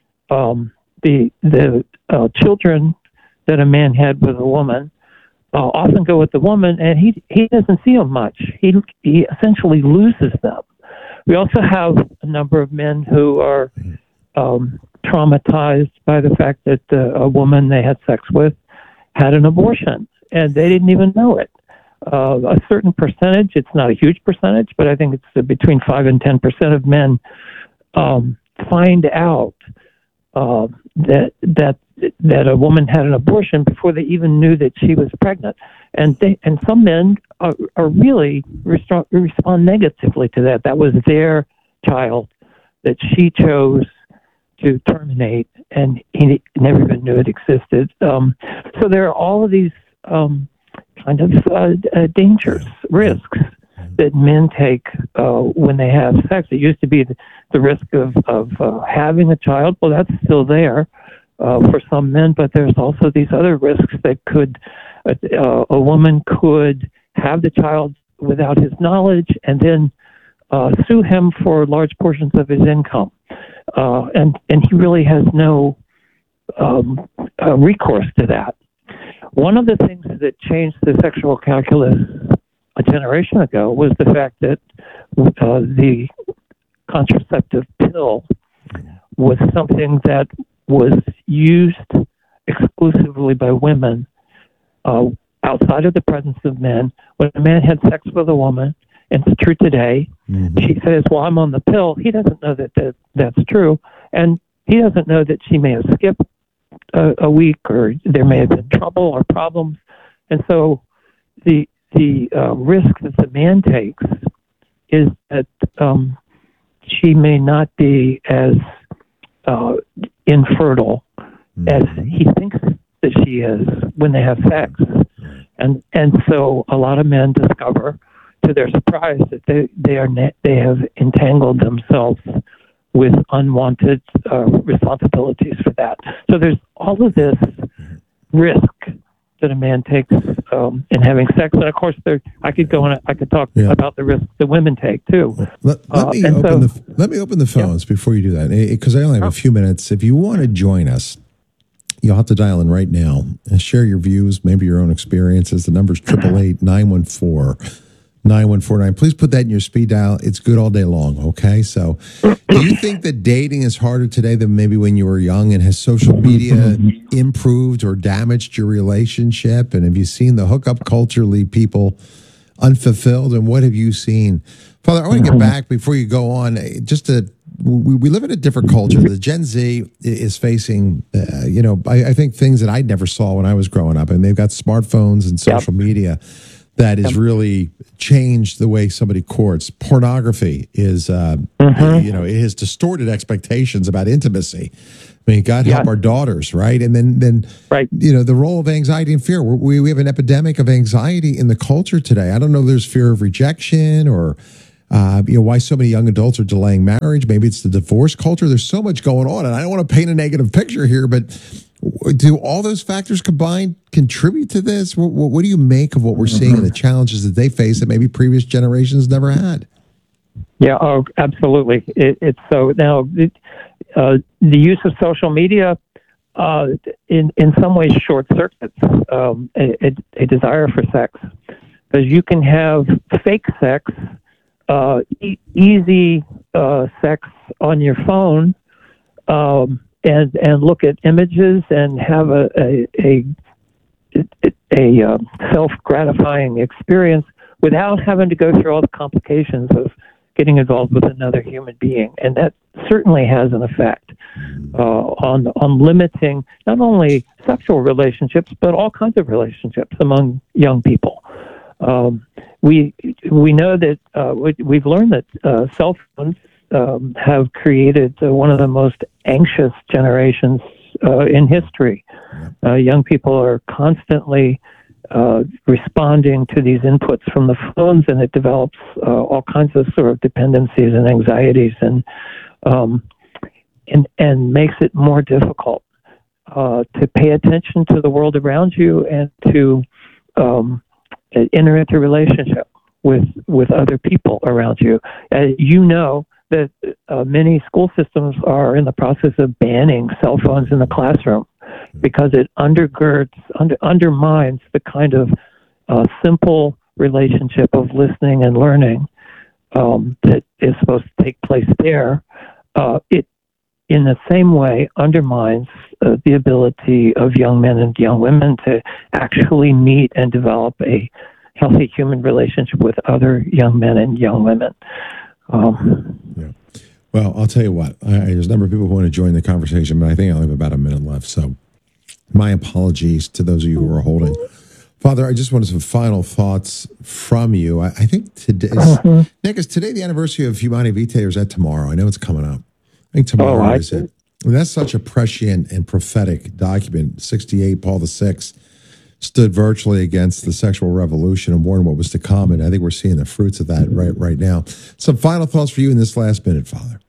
um, the the uh, children that a man had with a woman uh, often go with the woman, and he he doesn't see them much. He he essentially loses them. We also have a number of men who are um, traumatized by the fact that uh, a woman they had sex with had an abortion, and they didn't even know it. Uh, a certain percentage, it's not a huge percentage, but I think it's uh, between five and ten percent of men um, find out uh, that that that a woman had an abortion before they even knew that she was pregnant, and they and some men are, are really restro- respond negatively to that. That was their child that she chose to terminate, and he never even knew it existed. Um, so there are all of these um, kind of uh, uh, dangers, risks that men take uh, when they have sex. It used to be the, the risk of, of uh, having a child. Well, that's still there uh, for some men, but there's also these other risks that could, uh, uh, a woman could have the child without his knowledge and then uh, sue him for large portions of his income. Uh, and, and he really has no um, uh, recourse to that. One of the things that changed the sexual calculus a generation ago was the fact that uh, the contraceptive pill was something that was used exclusively by women uh, outside of the presence of men. When a man had sex with a woman, and it's true today, mm-hmm. she says, well, I'm on the pill. He doesn't know that, that that's true. And he doesn't know that she may have skipped a, a week, or there may have been trouble or problems. And so the the uh, risk that the man takes is that um, she may not be as uh, infertile mm-hmm. as he thinks that she is when they have sex. And and so a lot of men discover, to their surprise, that they they are ne- they have entangled themselves with unwanted uh, responsibilities for that. So there's all of this risk that a man takes um, in having sex, and of course, there I could go on. I could talk yeah. about the risks that women take too. Let, let uh, me open so, the let me open the phones yeah. before you do that, because I only have oh. a few minutes. If you want to join us, you'll have to dial in right now and share your views, maybe your own experiences. The number's triple eight nine one four. nine one four nine. Please put that in your speed dial. It's good all day long, okay? So do you think that dating is harder today than maybe when you were young? And has social media improved or damaged your relationship? And have you seen the hookup culture leave people unfulfilled? And what have you seen? Father, I want to get back before you go on, just to we, we live in a different culture. The Gen Z is facing, uh, you know, I, I think things that I never saw when I was growing up. And they've got smartphones and social yep. media that has yep. really changed the way somebody courts. Pornography is, uh, mm-hmm. you know, it has distorted expectations about intimacy. I mean, God help yeah. our daughters, right? And then, then, right. you know, the role of anxiety and fear. We we have an epidemic of anxiety in the culture today. I don't know if there's fear of rejection or, uh, you know, why so many young adults are delaying marriage. Maybe it's the divorce culture. There's so much going on, and I don't want to paint a negative picture here, but do all those factors combined contribute to this? What, what, what do you make of what we're seeing and the challenges that they face that maybe previous generations never had? Yeah, oh, absolutely. It, it's so now it, uh, the use of social media uh, in in some ways short circuits um, a, a, a desire for sex, because you can have fake sex, uh, e- easy uh, sex on your phone, um, and and look at images and have a a a, a, a uh, self gratifying experience without having to go through all the complications of getting involved with another human being. And that certainly has an effect uh, on on limiting not only sexual relationships, but all kinds of relationships among young people. Um, we we know that uh, we, we've learned that uh, cell phones um, have created uh, one of the most anxious generations uh, in history. Uh, young people are constantly Uh, responding to these inputs from the phones, and it develops uh, all kinds of sort of dependencies and anxieties, and um, and and makes it more difficult uh, to pay attention to the world around you and to um, enter into relationship with with other people around you. Uh, you know that uh, many school systems are in the process of banning cell phones in the classroom, because it undergirds, under, undermines the kind of uh, simple relationship of listening and learning um, that is supposed to take place there. Uh, it, in the same way, undermines uh, the ability of young men and young women to actually meet and develop a healthy human relationship with other young men and young women. Um, yeah. Well, I'll tell you what, I, there's a number of people who want to join the conversation, but I think I only have about a minute left. So my apologies to those of you who are holding. Father, I just wanted some final thoughts from you. I, I think today, mm-hmm. Nick, is today the anniversary of Humanae Vitae, or is that tomorrow? I know it's coming up. I think tomorrow oh, I is it. And that's such a prescient and prophetic document. sixty-eight, Paul the Sixth stood virtually against the sexual revolution and warned what was to come. And I think we're seeing the fruits of that right right now. Some final thoughts for you in this last minute, Father.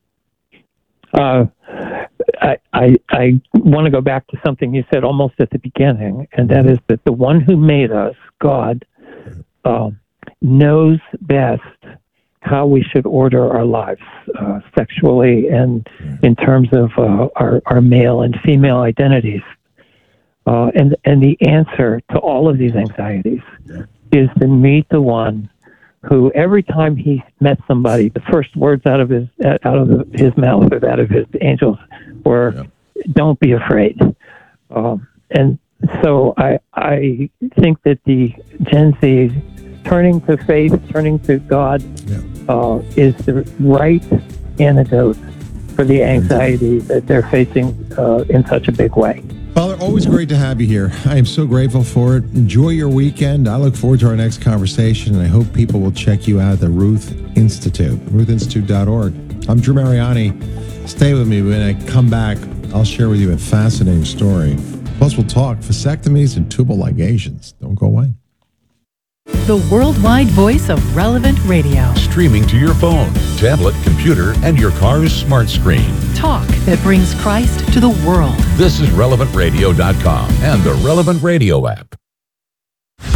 Uh, I, I, I want to go back to something you said almost at the beginning, and that is that the one who made us, God, uh, knows best how we should order our lives uh, sexually and in terms of uh, our, our male and female identities. Uh, and and the answer to all of these anxieties is to meet the one who, every time he met somebody, the first words out of his out of his mouth or out of his angels were, yeah. "Don't be afraid." Um, and so I I think that the Gen Z turning to faith, turning to God, yeah. uh, is the right antidote for the anxiety that they're facing uh, in such a big way. Father, always great to have you here. I am so grateful for it. Enjoy your weekend. I look forward to our next conversation, and I hope people will check you out at the Ruth Institute, ruth institute dot org. I'm Drew Mariani. Stay with me. When I come back, I'll share with you a fascinating story. Plus, we'll talk vasectomies and tubal ligations. Don't go away. The worldwide voice of Relevant Radio. Streaming to your phone, tablet, computer, and your car's smart screen. Talk that brings Christ to the world. This is relevant radio dot com and the Relevant Radio app.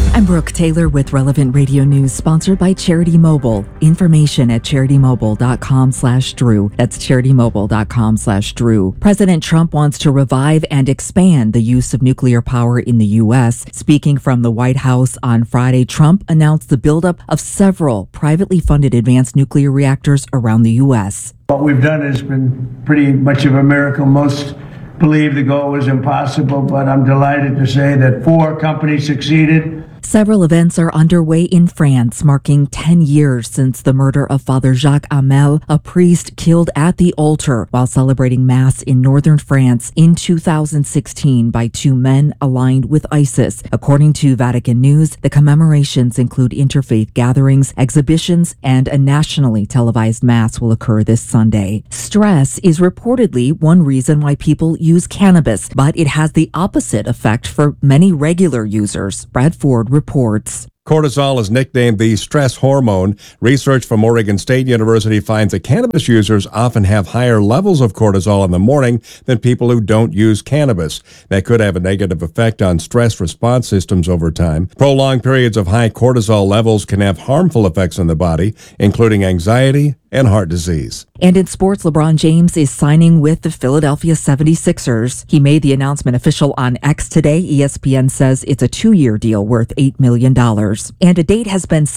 I'm Brooke Taylor with Relevant Radio News, sponsored by Charity Mobile. Information at charitymobile.com slash Drew. That's charitymobile.com slash Drew. President Trump wants to revive and expand the use of nuclear power in the U S. Speaking from the White House on Friday, Trump announced the buildup of several privately funded advanced nuclear reactors around the U S. What we've done has been pretty much of a miracle. Most believed the goal was impossible, but I'm delighted to say that four companies succeeded. Several events are underway in France, marking ten years since the murder of Father Jacques Hamel, a priest killed at the altar while celebrating Mass in northern France in two thousand sixteen by two men aligned with ISIS. According to Vatican News, the commemorations include interfaith gatherings, exhibitions, and a nationally televised Mass will occur this Sunday. Stress is reportedly one reason why people use cannabis, but it has the opposite effect for many regular users. Brad Ford reports. Cortisol is nicknamed the stress hormone. Research from Oregon State University finds that cannabis users often have higher levels of cortisol in the morning than people who don't use cannabis. That could have a negative effect on stress response systems over time. Prolonged periods of high cortisol levels can have harmful effects on the body, including anxiety and heart disease. And in sports, LeBron James is signing with the Philadelphia seventy-sixers. He made the announcement official on X today. E S P N says it's a two-year deal worth eight million dollars. And a date has been